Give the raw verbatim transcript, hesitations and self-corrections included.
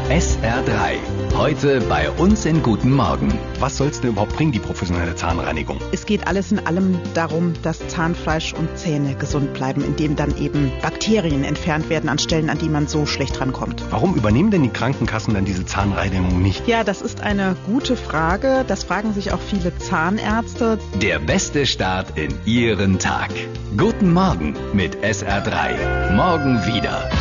S R drei. Heute bei uns in Guten Morgen. Was soll es denn überhaupt bringen, die professionelle Zahnreinigung? Es geht alles in allem darum, dass Zahnfleisch und Zähne gesund bleiben, indem dann eben Bakterien entfernt werden an Stellen, an die man so schlecht rankommt. Warum übernehmen denn die Krankenkassen dann diese Zahnreinigung nicht? Ja, das ist eine gute Frage. Das fragen sich auch viele Zahnärzte. Der beste Start in Ihren Tag. Guten Morgen mit S R drei. Morgen wieder.